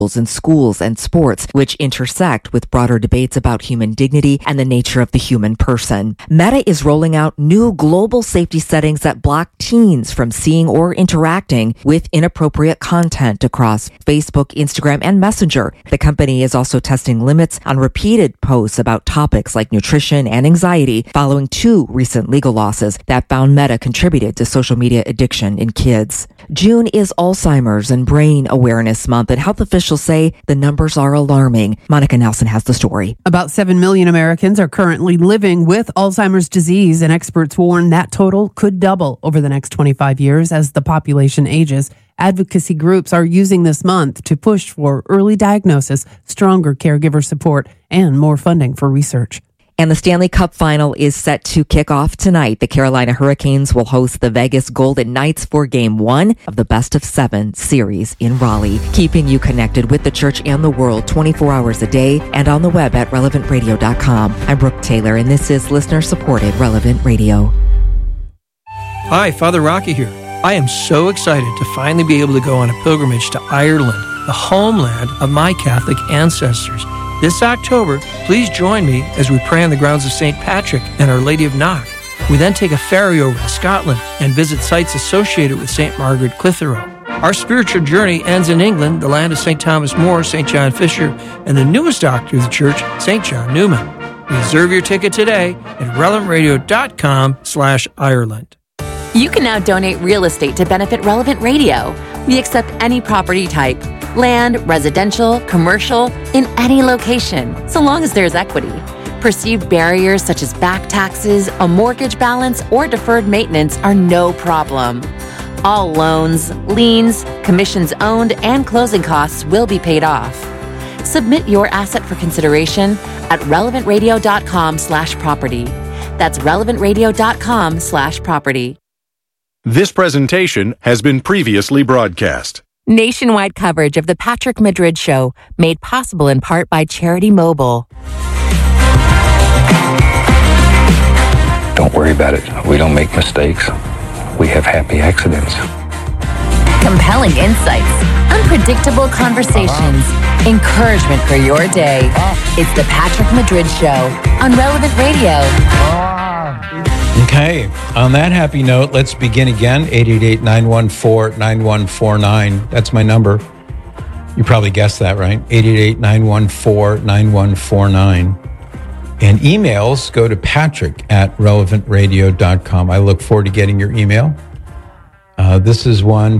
in schools and sports, which intersect with broader debates about human dignity and the nature of the human person. Meta is rolling out new global safety settings that block teens from seeing or interacting with inappropriate content across Facebook, Instagram, and Messenger. The company is also testing limits on repeated posts about topics like nutrition and anxiety following 2 recent legal losses that found Meta contributed to social media addiction in kids. June is Alzheimer's and Brain Awareness Month, and health officials say the numbers are alarming. Monica Nelson has the story. About 7 million Americans are currently living with Alzheimer's disease, and experts warn that total could double over the next 25 years as the population ages. Advocacy groups are using this month to push for early diagnosis, stronger caregiver support, and more funding for research. And the Stanley Cup Final is set to kick off tonight. The Carolina Hurricanes will host the Vegas Golden Knights for Game 1 of the Best of 7 series in Raleigh. Keeping you connected with the church and the world 24 hours a day and on the web at relevantradio.com. I'm Brooke Taylor, and this is listener-supported Relevant Radio. Hi, Father Rocky here. I am so excited to finally be able to go on a pilgrimage to Ireland, the homeland of my Catholic ancestors. This October, please join me as we pray on the grounds of St. Patrick and Our Lady of Knock. We then take a ferry over to Scotland and visit sites associated with St. Margaret Clitheroe. Our spiritual journey ends in England, the land of St. Thomas More, St. John Fisher, and the newest doctor of the church, St. John Newman. Reserve your ticket today at relevantradio.com/Ireland. You can now donate real estate to benefit Relevant Radio. We accept any property type, land, residential, commercial, in any location, so long as there's equity. Perceived barriers such as back taxes, a mortgage balance, or deferred maintenance are no problem. All loans, liens, commissions owned, and closing costs will be paid off. Submit your asset for consideration at relevantradio.com/property. That's relevantradio.com/property. This presentation has been previously broadcast. Nationwide coverage of the Patrick Madrid Show, made possible in part by Charity Mobile. Don't worry about it. We don't make mistakes. We have happy accidents. Compelling insights, unpredictable conversations, encouragement for your day. It's the Patrick Madrid Show on Relevant Radio. Okay, on that happy note, let's begin again. 888-914-9149. That's my number. You probably guessed that, right? 888-914-9149. And emails, go to patrick@relevantradio.com. I look forward to getting your email. This is one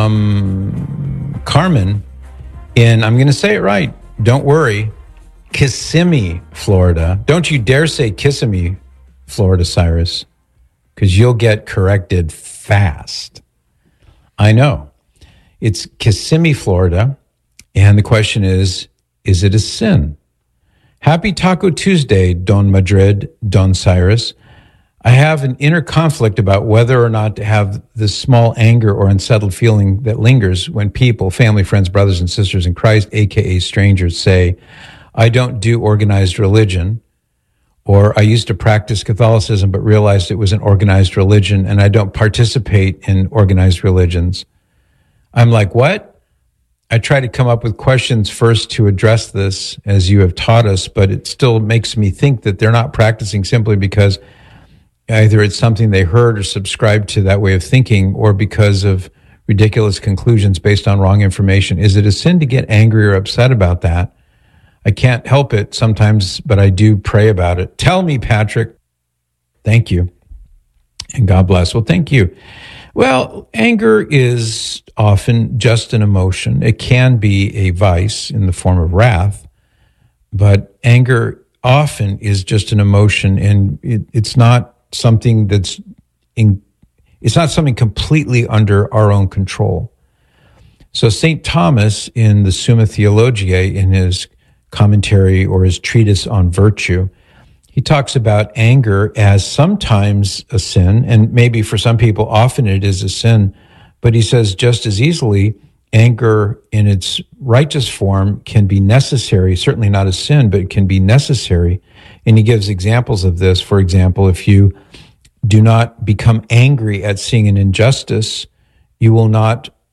from Carmen in, I'm going to say it right, don't worry, Kissimmee, Florida. Don't you dare say Kissimmee, Florida, Cyrus, because you'll get corrected fast. I know. It's Kissimmee, Florida, and the question is it a sin? Happy Taco Tuesday, Don Madrid, Don Cyrus. I have an inner conflict about whether or not to have this small anger or unsettled feeling that lingers when people, family, friends, brothers and sisters in Christ, aka strangers, say, I don't do organized religion, or I used to practice Catholicism but realized it was an organized religion and I don't participate in organized religions. I'm like, what? I try to come up with questions first to address this as you have taught us, but it still makes me think that they're not practicing simply because either it's something they heard or subscribed to that way of thinking, or because of ridiculous conclusions based on wrong information. Is it a sin to get angry or upset about that? I can't help it sometimes, but I do pray about it. Tell me, Patrick. Thank you. And God bless. Well, thank you. Well, anger is often just an emotion. It can be a vice in the form of wrath, but anger often is just an emotion, and it's not something it's not something completely under our own control. So St. Thomas in the Summa Theologiae, in his commentary or his treatise on virtue, he talks about anger as sometimes a sin, and maybe for some people often it is a sin, but he says just as easily anger in its righteous form can be necessary, certainly not a sin, but it can be necessary. And he gives examples of this. For example, if you do not become angry at seeing an injustice, you will not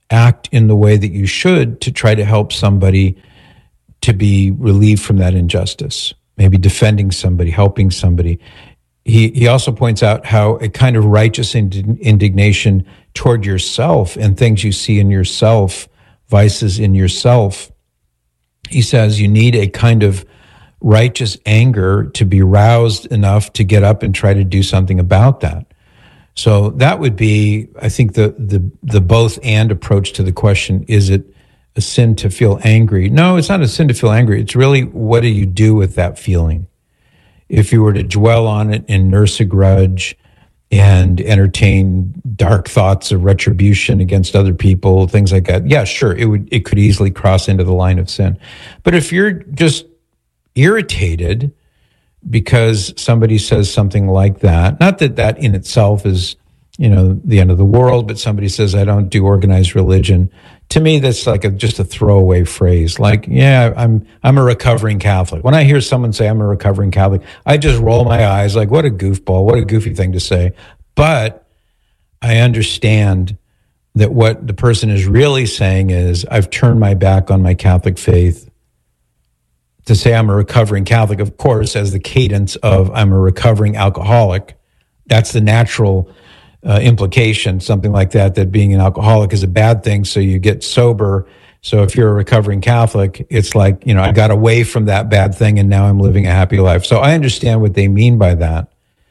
act in the way that you should to try to help somebody to be relieved from that injustice, maybe defending somebody, helping somebody. He also points out how a kind of righteous indignation toward yourself and things you see in yourself, vices in yourself. He says you need a kind of righteous anger to be roused enough to get up and try to do something about that. So that would be, I think, the both and approach to the question, is it a sin to feel angry? No, it's not a sin to feel angry. It's really, what do you do with that feeling? If you were to dwell on it and nurse a grudge and entertain dark thoughts of retribution against other people, things like that, yeah, sure, it could easily cross into the line of sin. But if you're just irritated because somebody says something like that, not that that in itself is, the end of the world, but somebody says, I don't do organized religion. To me, that's like just a throwaway phrase. Like, yeah, I'm a recovering Catholic. When I hear someone say I'm a recovering Catholic, I just roll my eyes like, what a goofball, what a goofy thing to say. But I understand that what the person is really saying is, I've turned my back on my Catholic faith. To say I'm a recovering Catholic, of course, as the cadence of I'm a recovering alcoholic, that's the natural implication, something like that being an alcoholic is a bad thing, so you get sober. So if you're a recovering Catholic, it's like, I got away from that bad thing and now I'm living a happy life. So I understand what they mean by that.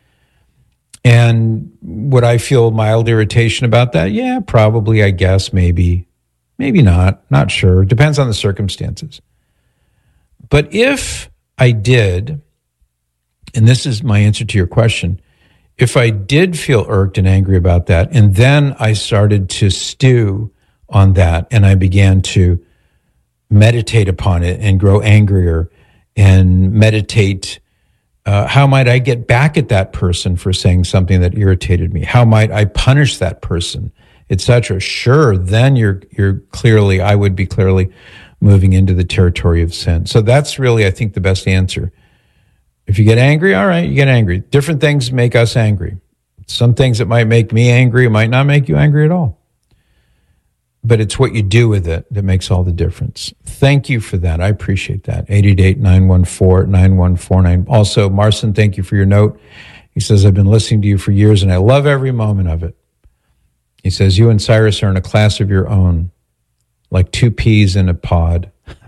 And would I feel mild irritation about that? Yeah, probably, I guess, maybe not sure. Depends on the circumstances. But if I did, and this is my answer to your question, if I did feel irked and angry about that, and then I started to stew on that, and I began to meditate upon it and grow angrier and meditate, how might I get back at that person for saying something that irritated me? How might I punish that person, etc.? Sure, then I would be clearly moving into the territory of sin. So that's really, I think, the best answer. If you get angry, all right, you get angry. Different things make us angry. Some things that might make me angry might not make you angry at all. But it's what you do with it that makes all the difference. Thank you for that. I appreciate that. 888-914-9149. Also, Marcin, thank you for your note. He says, I've been listening to you for years and I love every moment of it. He says, you and Cyrus are in a class of your own, like two peas in a pod.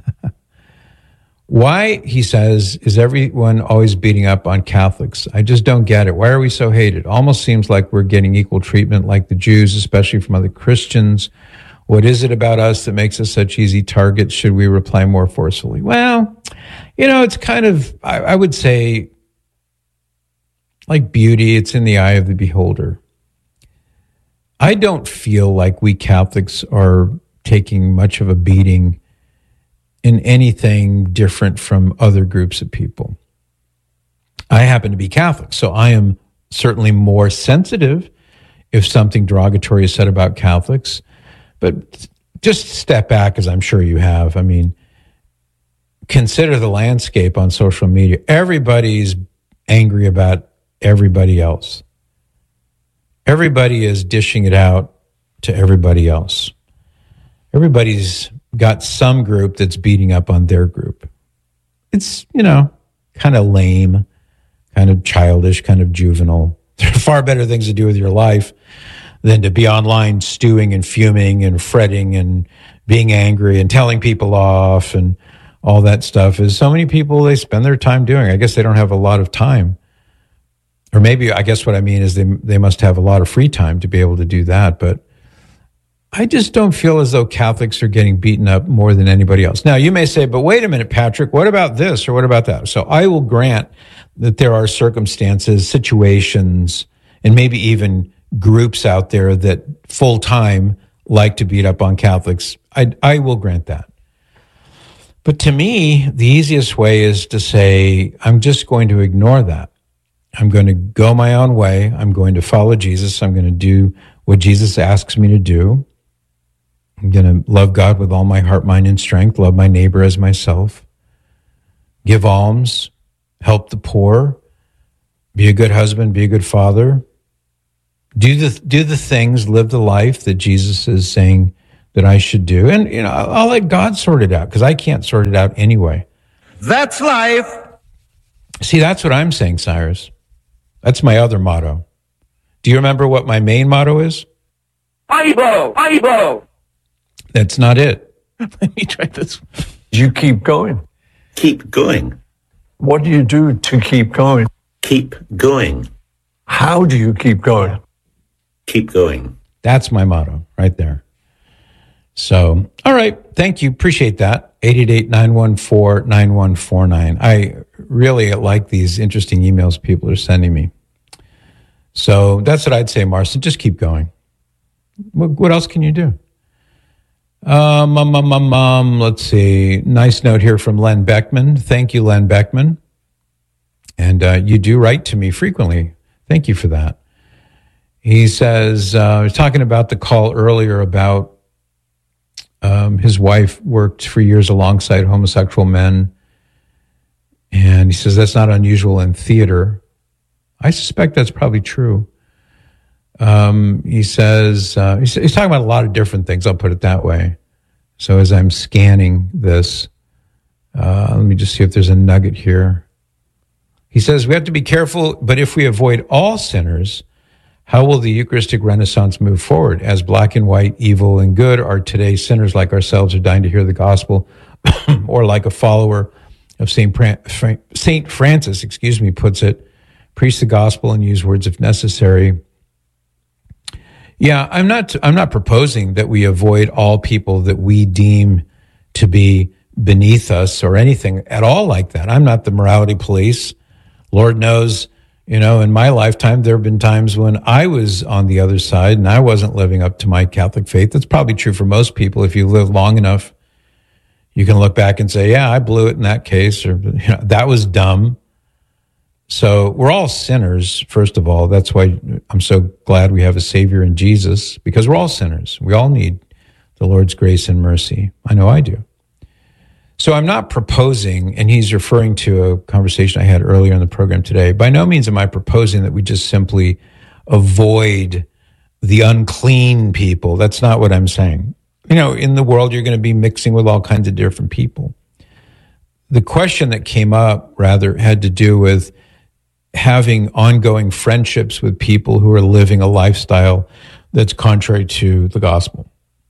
Why, he says, is everyone always beating up on Catholics? I just don't get it. Why are we so hated? Almost seems like we're getting equal treatment like the Jews, especially from other Christians. What is it about us that makes us such easy targets? Should we reply more forcefully? Well, it's kind of, I would say, like beauty, it's in the eye of the beholder. I don't feel like we Catholics are taking much of a beating in anything different from other groups of people. I happen to be Catholic, so I am certainly more sensitive if something derogatory is said about Catholics. But just step back, as I'm sure you have. I mean, consider the landscape on social media. Everybody's angry about everybody else. Everybody is dishing it out to everybody else. Everybody's got some group that's beating up on their group. It's, kind of lame, kind of childish, kind of juvenile. There are far better things to do with your life than to be online stewing and fuming and fretting and being angry and telling people off and all that stuff. Is so many people, they spend their time doing. I guess they don't have a lot of time. Or maybe, I guess what I mean is they must have a lot of free time to be able to do that. But I just don't feel as though Catholics are getting beaten up more than anybody else. Now, you may say, but wait a minute, Patrick, what about this or what about that? So I will grant that there are circumstances, situations, and maybe even groups out there that full-time like to beat up on Catholics. I will grant that. But to me, the easiest way is to say, I'm just going to ignore that. I'm going to go my own way. I'm going to follow Jesus. I'm going to do what Jesus asks me to do. I'm going to love God with all my heart, mind, and strength, love my neighbor as myself, give alms, help the poor, be a good husband, be a good father, do the things, live the life that Jesus is saying that I should do. And, I'll let God sort it out because I can't sort it out anyway. That's life. See, that's what I'm saying, Cyrus. That's my other motto. Do you remember what my main motto is? Ibo. That's not it. Let me try this. You keep going. Keep going. What do you do to keep going? Keep going. How do you keep going? Keep going. That's my motto right there. So, all right. Thank you. Appreciate that. 888-914-9149. I really like these interesting emails people are sending me. So that's what I'd say, Marcy. Just keep going. What else can you do? Let's see. Nice note here from Len Beckman. Thank you, Len Beckman. And you do write to me frequently. Thank you for that. He says, talking about the call earlier about his wife worked for years alongside homosexual men. And he says, that's not unusual in theater. I suspect that's probably true. He says, he's talking about a lot of different things. I'll put it that way. So as I'm scanning this, let me just see if there's a nugget here. He says, we have to be careful, but if we avoid all sinners, how will the Eucharistic Renaissance move forward? As black and white, evil and good are today sinners like ourselves are dying to hear the gospel, or like a follower of Saint Francis, puts it, preach the gospel and use words if necessary. Yeah, I'm not proposing that we avoid all people that we deem to be beneath us or anything at all like that. I'm not the morality police. Lord knows, in my lifetime, there have been times when I was on the other side and I wasn't living up to my Catholic faith. That's probably true for most people. If you live long enough, you can look back and say, yeah, I blew it in that case, or that was dumb. So we're all sinners, first of all. That's why I'm so glad we have a Savior in Jesus, because we're all sinners. We all need the Lord's grace and mercy. I know I do. So I'm not proposing, and he's referring to a conversation I had earlier in the program today. By no means am I proposing that we just simply avoid the unclean people. That's not what I'm saying. In the world, you're going to be mixing with all kinds of different people. The question that came up, rather, had to do with having ongoing friendships with people who are living a lifestyle that's contrary to the gospel.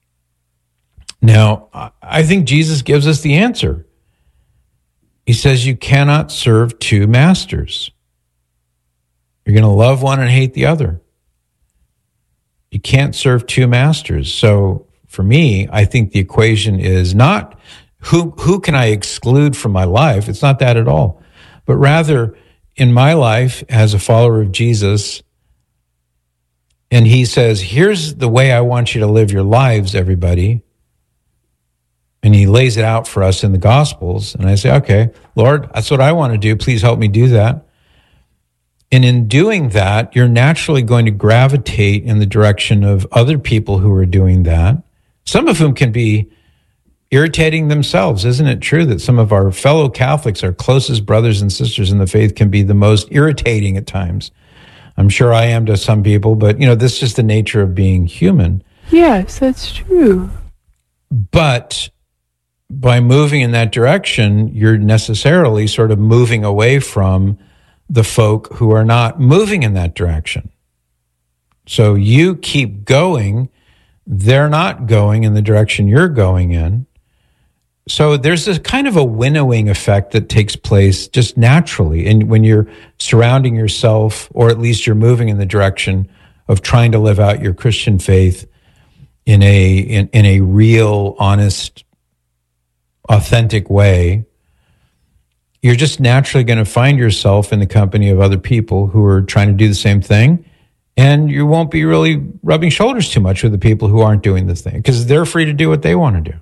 Now, I think Jesus gives us the answer. He says you cannot serve two masters. You're going to love one and hate the other. You can't serve two masters. So for me, I think the equation is not who can I exclude from my life? It's not that at all. But rather, in my life as a follower of Jesus, and he says, here's the way I want you to live your lives, everybody. And he lays it out for us in the Gospels. And I say, okay, Lord, that's what I want to do. Please help me do that. And in doing that, you're naturally going to gravitate in the direction of other people who are doing that, some of whom can be irritating themselves. Isn't it true that some of our fellow Catholics, our closest brothers and sisters in the faith, can be the most irritating at times? I'm sure I am to some people, but, this is just the nature of being human. Yes, that's true. But by moving in that direction, you're necessarily sort of moving away from the folk who are not moving in that direction. So you keep going, they're not going in the direction you're going in. So there's a kind of a winnowing effect that takes place just naturally. And when you're surrounding yourself, or at least you're moving in the direction of trying to live out your Christian faith in a real, honest, authentic way, you're just naturally going to find yourself in the company of other people who are trying to do the same thing. And you won't be really rubbing shoulders too much with the people who aren't doing the thing, because they're free to do what they want to do.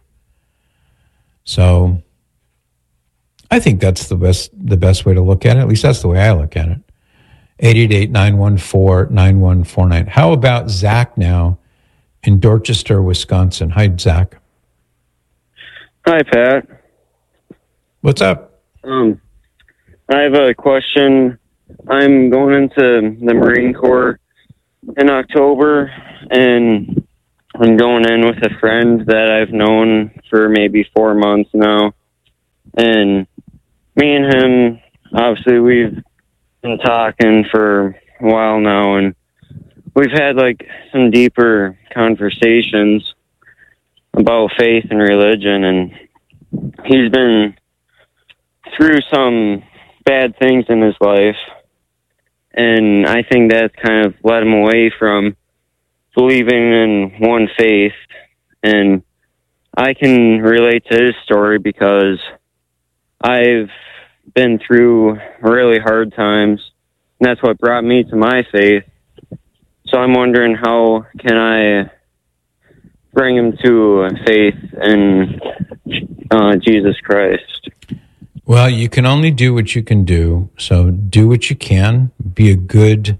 So I think that's the best way to look at it. At least that's the way I look at it. 888-914-9149. How about Zach now in Dorchester, Wisconsin? Hi, Zach. Hi, Pat. What's up? I have a question. I'm going into the Marine Corps in October, and I'm going in with a friend that I've known for maybe 4 months now. And me and him, obviously, we've been talking for a while now, and we've had like some deeper conversations about faith and religion, and he's been through some bad things in his life, and I think that's kind of led him away from believing in one faith. And I can relate to his story because I've been through really hard times, and that's what brought me to my faith. So I'm wondering, how can I bring him to faith in Jesus Christ? Well, you can only do what you can do. So do what you can. Be a good,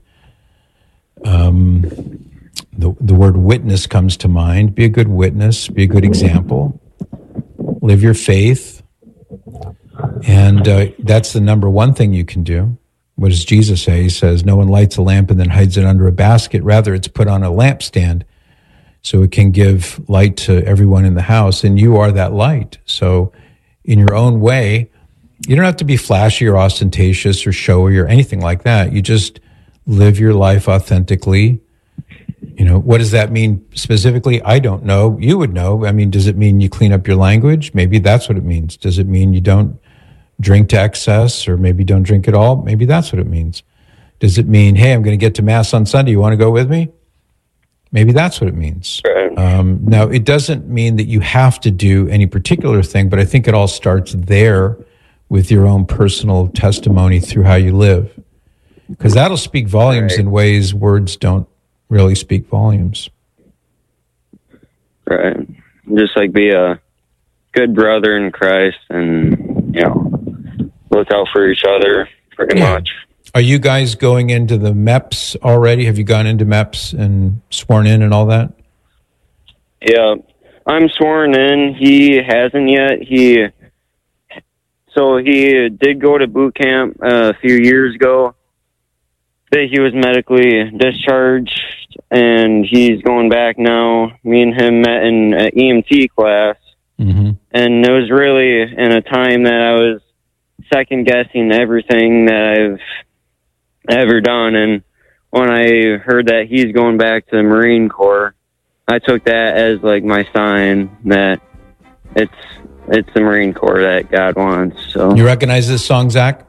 the word witness comes to mind. Be a good witness. Be a good example. Live your faith. And that's the number one thing you can do. What does Jesus say? He says, no one lights a lamp and then hides it under a basket. Rather, it's put on a lampstand so it can give light to everyone in the house. And you are that light. So in your own way, you don't have to be flashy or ostentatious or showy or anything like that. You just live your life authentically. You know, what does that mean specifically? I don't know. You would know. I mean, does it mean you clean up your language? Maybe that's what it means. Does it mean you don't drink to excess, or maybe don't drink at all? Maybe that's what it means. Does it mean, hey, I'm going to get to Mass on Sunday, you want to go with me? Maybe that's what it means. Now, it doesn't mean that you have to do any particular thing, but I think it all starts there with your own personal testimony through how you live, because that'll speak volumes in ways words don't really speak volumes. Right. Just like be a good brother in Christ, and, you know, look out for each other pretty much. Are you guys going into the MEPS already? Have you gone into MEPS and sworn in and all that? Yeah, I'm sworn in. He hasn't yet. He did go to boot camp a few years ago. But he was medically discharged, and he's going back now. Me and him met in an EMT class, and it was really in a time that I was second-guessing everything that I've ever done. And when I heard that he's going back to the Marine Corps, I took that as like my sign that it's the Marine Corps that God wants. So you recognize this song, Zach?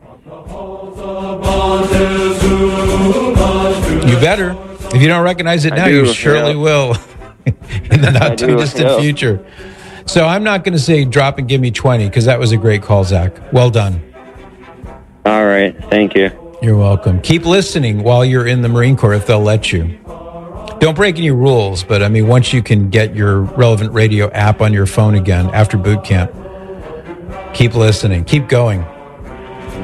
You better. If you don't recognize it now, you surely will in the not too distant future. So I'm not going to say drop and give me 20, because that was a great call, Zach. Well done. All right. Thank you. You're welcome. Keep listening while you're in the Marine Corps if they'll let you. Don't break any rules, but I mean, once you can get your Relevant Radio app on your phone again after boot camp, keep listening. Keep going.